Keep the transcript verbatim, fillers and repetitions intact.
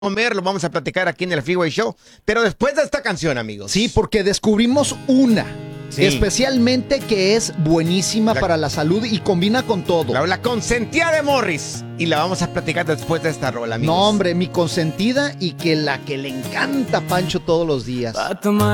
comer, lo vamos a platicar aquí en el Freeway Show, pero después de esta canción, amigos. Sí, porque descubrimos una, Sí. especialmente que es buenísima La- para la salud y combina con todo. La, la consentida de Morris. Y la vamos a platicar después de esta rola, amigos. No, hombre, mi consentida y que la que le encanta a Pancho todos los días.